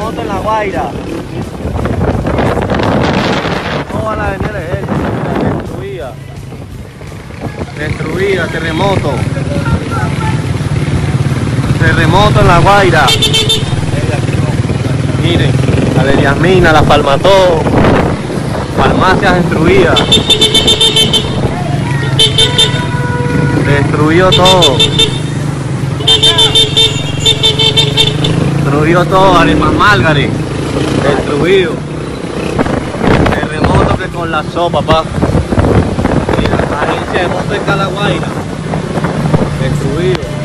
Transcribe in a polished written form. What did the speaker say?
terremoto en La Guaira. Toda la avenida de él, destruida. Destruida, terremoto. Terremoto en La Guaira. Miren, la de Yasmina, la Palmató. Farmacias destruidas. Destruyó todo. Destruyó todo, Arepas Márgaret. Destruido. Terremoto que colapsó, papá. Mira, la agencia de moto de La Guaira. Destruido.